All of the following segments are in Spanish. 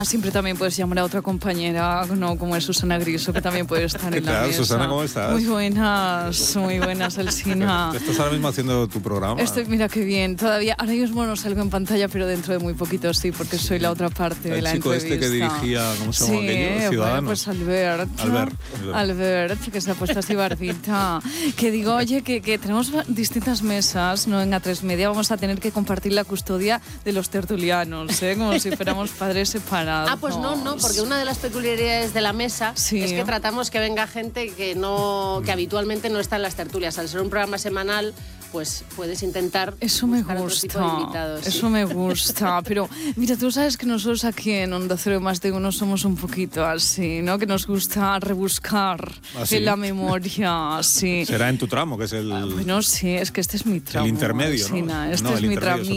Siempre también puedes llamar a otra compañera, no como es Susana Griso, que también puede estar en la tal, mesa. Susana, ¿cómo estás? Muy buenas, Alsina. ¿Estás ahora mismo haciendo tu programa? Mira qué bien, todavía, ahora mismo no salgo en pantalla, pero dentro de muy poquito sí, porque soy la otra parte de la entrevista. El chico que dirigía, ¿cómo se llama aquello? Ciudadanos. Bueno, pues Albert, que se ha puesto así barbita. Que digo, oye, que tenemos distintas mesas, ¿no? En A3 Media vamos a tener que compartir la custodia de los tertulianos, como si fuéramos padres separados. Pues no, porque una de las peculiaridades de la mesa es que tratamos que venga gente que habitualmente no está en las tertulias. Al ser un programa semanal, pues puedes intentar eso me buscar gusta, otro tipo de invitados. Eso me gusta, pero mira, tú sabes que nosotros aquí en Onda Cero Más de Uno somos un poquito así, ¿no? Que nos gusta rebuscar en la memoria, sí. Será en tu tramo, que es el... bueno, sí, es que este es mi tramo. El intermedio, ¿no? Este es mi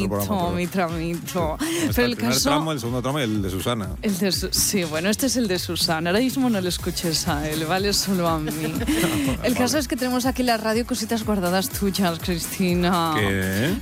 tramito. Pero el primer tramo, el segundo tramo y el de Susana. Sí, bueno, este es el de Susana. Ahora mismo no le escuches a él, vale, solo a mí. El caso es que tenemos aquí en la radio cositas guardadas tuyas, Cristina. ¿Qué?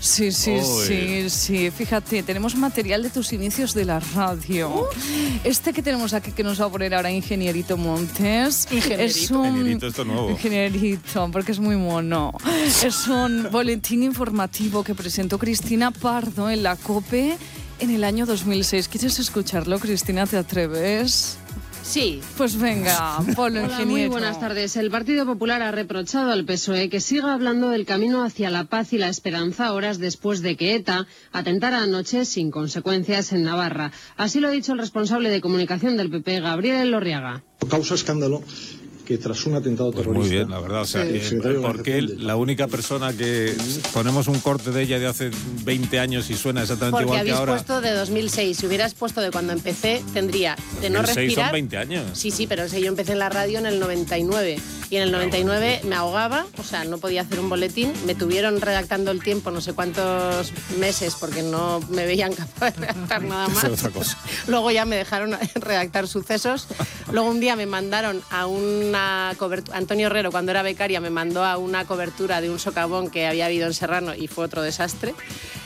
Sí. Fíjate, tenemos material de tus inicios de la radio. Este que tenemos aquí, que nos va a poner ahora Ingenierito Montes. Ingenierito, esto nuevo. Ingenierito, porque es muy mono. Es un boletín informativo que presentó Cristina Pardo en la COPE en el año 2006. ¿Quieres escucharlo, Cristina? ¿Te atreves? Sí. Pues venga, Polo Ingeniero. Muy buenas tardes. El Partido Popular ha reprochado al PSOE que siga hablando del camino hacia la paz y la esperanza horas después de que ETA atentara anoche sin consecuencias en Navarra. Así lo ha dicho el responsable de comunicación del PP, Gabriel Elorriaga. Causa escándalo que tras un atentado terrorista... Muy bien, la verdad. O sea, porque la única persona que ponemos un corte de ella de hace 20 años y suena exactamente igual que ahora... Porque habéis puesto de 2006. Si hubieras puesto de cuando empecé, tendría de no respirar... son 20 años. Sí, pero yo empecé en la radio en el 99. Y en el 99 me ahogaba, o sea, no podía hacer un boletín. Me tuvieron redactando El Tiempo no sé cuántos meses porque no me veían capaz de redactar nada más. Otra cosa. Luego ya me dejaron redactar Sucesos. Luego un día me mandaron a una cobertura... Antonio Herrero, cuando era becaria, me mandó a una cobertura de un socavón que había habido en Serrano y fue otro desastre.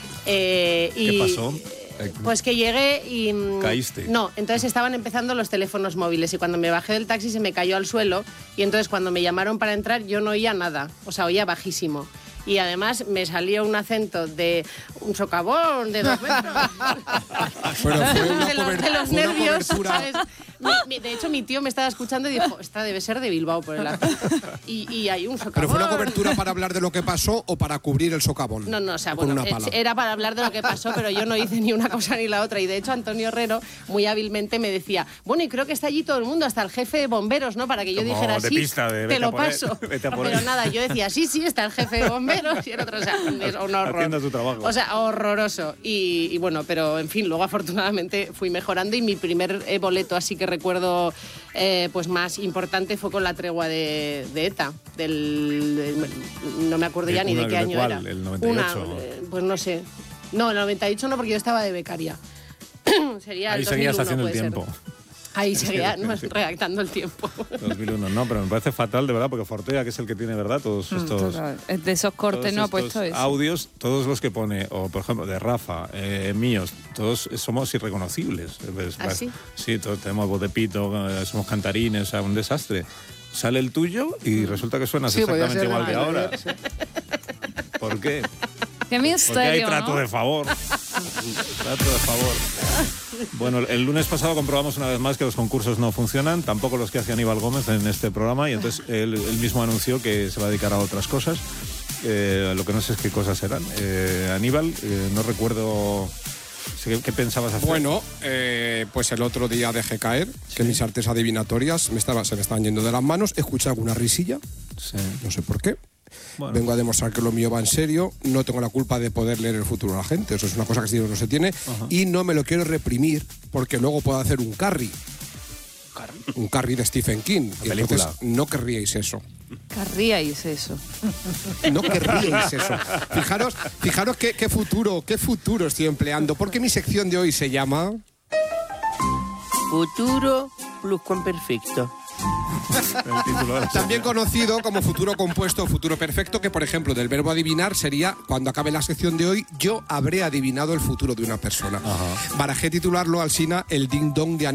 ¿Qué pasó? Pues que llegué y... ¿Caíste? No, entonces estaban empezando los teléfonos móviles y cuando me bajé del taxi se me cayó al suelo y entonces cuando me llamaron para entrar yo no oía nada, o sea, oía bajísimo. Y además me salió un acento de un socavón de 2 metros. Pero fue una de los nervios, cobertura. ¿sabes? De hecho, mi tío me estaba escuchando y dijo, esta debe ser de Bilbao por el acento. Y hay un socavón. ¿Pero fue una cobertura para hablar de lo que pasó o para cubrir el socavón? No, o sea, bueno, era para hablar de lo que pasó, pero yo no hice ni una cosa ni la otra. Y de hecho, Antonio Herrero muy hábilmente me decía, bueno, y creo que está allí todo el mundo, hasta el jefe de bomberos, ¿no? Para que yo dijera, sí, te lo paso. Pero nada, yo decía, sí, está el jefe de bomberos. Y el otro, o sea, es un horror. Haciendo tu trabajo. O sea, horroroso. Y bueno, pero en fin, luego afortunadamente fui mejorando y mi primer boleto así que recuerdo pues más importante fue con la tregua de ETA. No me acuerdo ya ni de qué año era. ¿El 98? Pues no sé. No, el 98 no, porque yo estaba de becaria. Sería ahí el 2001, seguías haciendo el ser. tiempo. Ahí seguía redactando El Tiempo. 2001, no, pero me parece fatal, de verdad, porque Fortea, que es el que tiene, ¿verdad? Todos estos... De esos cortes no ha puesto eso. Audios, todos los que pone, o por ejemplo, de Rafa, míos, todos somos irreconocibles. ¿Ah, sí? Sí, todos tenemos voz de pito, somos cantarines, o sea, un desastre. Sale el tuyo y resulta que suenas exactamente igual que ahora. Sí. ¿Por qué? Qué misterio, porque hay trato de favor. Trato de favor. Bueno, el lunes pasado comprobamos una vez más que los concursos no funcionan, tampoco los que hace Aníbal Gómez en este programa, y entonces él mismo anunció que se va a dedicar a otras cosas. Lo que no sé es qué cosas serán. Aníbal, no recuerdo... ¿Qué pensabas hacer? Bueno, pues el otro día dejé caer que mis artes adivinatorias se me estaban yendo de las manos. Escuché alguna risilla, no sé por qué. Bueno. Vengo a demostrar que lo mío va en serio. No tengo la culpa de poder leer el futuro a la gente. Eso es una cosa que no se tiene. Ajá. Y no me lo quiero reprimir porque luego puedo hacer un Carrie. Un Carrie de Stephen King. Y entonces no querríais eso. Querríais eso. No querríais eso. Fijaros qué futuro estoy empleando. Porque mi sección de hoy se llama... Futuro pluscuamperfecto. También conocido como futuro compuesto o futuro perfecto, que por ejemplo del verbo adivinar sería, cuando acabe la sección de hoy, yo habré adivinado el futuro de una persona. Barajé titularlo, Alsina, el ding dong de